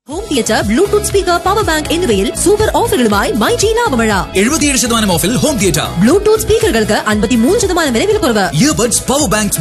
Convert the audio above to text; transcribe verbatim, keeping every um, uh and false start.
Home theatre, Bluetooth speaker, power bank എന്നിവയിൽ super ഓഫറുകളുമായി myG ലാഭമഴ. എഴുപത്തിയേഴ് ശതമാനം ഓഫിൽ ഹോം തിയേറ്റർ, ബ്ലൂടൂത്ത് സ്പീക്കറുകൾക്ക് അൻപത്തിമൂന്ന് ശതമാനം വരെ വിലക്കുറവ്. Earbuds, power bank